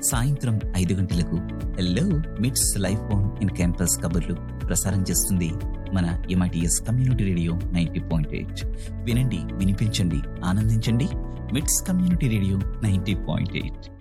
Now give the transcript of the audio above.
సాయంత్రం 5 గంటలకు హలో మిట్స్ లైఫ్ ఆన్ ఇన్ క్యాంపస్ కబుర్లు ప్రసారం చేస్తుంది మన MITS కమ్యూనిటీ రేడియో 90.8. వినండి, వినిపించండి, ఆనందించండి. మిట్స్ కమ్యూనిటీ రేడియో 90.8.